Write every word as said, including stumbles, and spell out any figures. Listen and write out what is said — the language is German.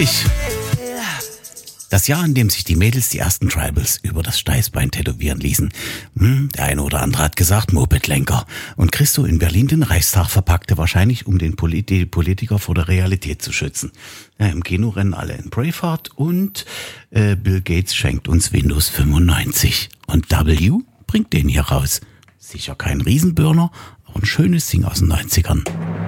Ich. Das Jahr, in dem sich die Mädels die ersten Tribals über das Steißbein tätowieren ließen. Hm, der eine oder andere hat gesagt Mopedlenker. Und Christo in Berlin den Reichstag verpackte, wahrscheinlich um den Polit- die Politiker vor der Realität zu schützen. Ja, im Kino rennen alle in Braveheart und äh, Bill Gates schenkt uns Windows fünfundneunzig. Und W bringt den hier raus. Sicher kein Riesenburner, aber ein schönes Ding aus den neunzigern.